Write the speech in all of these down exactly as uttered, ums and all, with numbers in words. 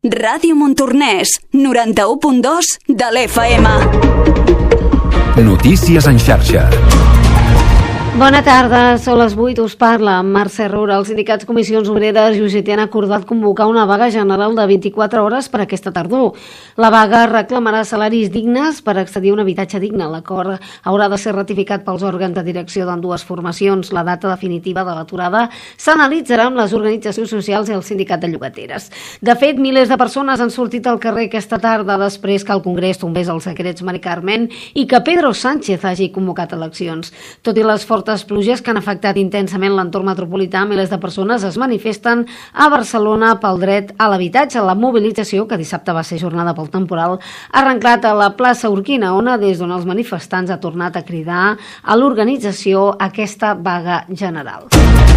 Ràdio Montornès, noranta-u punt dos de l'F M. Notícies en xarxa. Bona tarda, són les vuit, us parla Mercè Roura. Els sindicats Comissions Obreres i U G T han acordat convocar una vaga general de vint-i-quatre hores per aquesta tardor. La vaga reclamarà salaris dignes per accedir a un habitatge digne. L'acord haurà de ser ratificat pels òrgans de direcció d'ambdues formacions. La data definitiva de l'aturada s'analitzarà amb les organitzacions socials i el sindicat de llogateres. De fet, milers de persones han sortit al carrer aquesta tarda després que el Congrés tombés els secrets Mari Carmen i que Pedro Sánchez hagi convocat eleccions. Tot i les fortes pluges que han afectat intensament l'entorn metropolità, milers de persones es manifesten a Barcelona pel dret a l'habitatge. La mobilització, que dissabte va ser jornada pel temporal, ha arrencat a la plaça Urquinaona, des d'on els manifestants ha tornat a cridar a l'organització aquesta vaga general.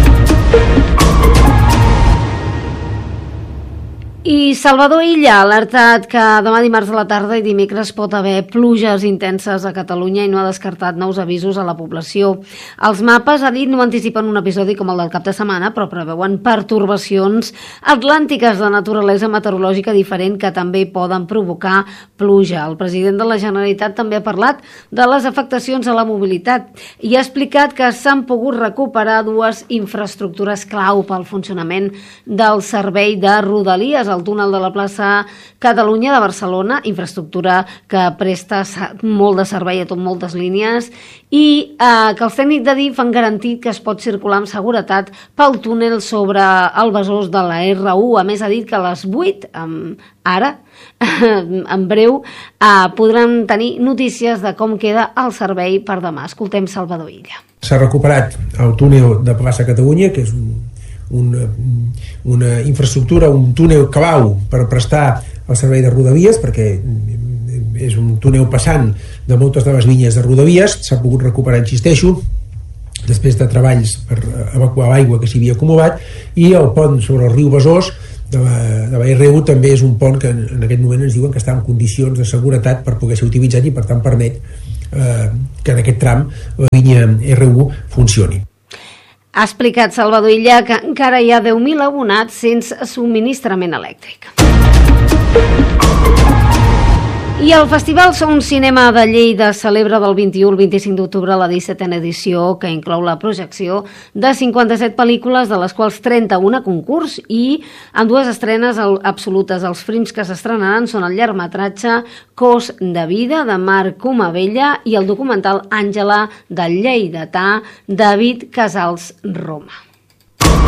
I Salvador Illa ha alertat que demà dimarts a la tarda i dimecres pot haver pluges intenses a Catalunya i no ha descartat nous avisos a la població. Els mapes, ha dit, no anticipen un episodi com el del cap de setmana, però preveuen pertorbacions atlàntiques de naturalesa meteorològica diferent que també poden provocar pluja. El president de la Generalitat també ha parlat de les afectacions a la mobilitat i ha explicat que s'han pogut recuperar dues infraestructures clau pel funcionament del servei de Rodalies, el túnel de la plaça Catalunya de Barcelona, infraestructura que presta molt de servei a tot moltes línies, i eh, que els tècnics de D I F han garantit que es pot circular amb seguretat pel túnel sobre el Besòs de la R u. A més, ha dit que a les vuit, eh, ara, en breu, eh, podran tenir notícies de com queda el servei per demà. Escoltem Salvador Illa. S'ha recuperat el túnel de plaça Catalunya, que és un Una, una infraestructura, un túnel clau per prestar el servei de Rodalies, perquè és un túnel passant de moltes de les línies de Rodalies. S'ha pogut recuperar, insisteixo, després de treballs per evacuar l'aigua que s'hi havia acumulat, i el pont sobre el riu Besòs de la, de la R u també és un pont que en, en aquest moment ens diuen que està en condicions de seguretat per poder ser utilitzat i per tant permet eh, que en aquest tram la línia R u funcioni. Ha explicat Salvador Illa que encara hi ha deu mil abonats sense subministrament elèctric. I el Festival Sound Cinema de Lleida celebra del vint-i-u al vint-i-cinc d'octubre la dissetena edició, que inclou la projecció de cinquanta-set pel·lícules, de les quals trenta-una a concurs, i amb dues estrenes absolutes. Els films que s'estrenaran són el llargmetratge Cos de vida, de Marc Comabella, i el documental Àngela, del lleidatà David Casals Roma.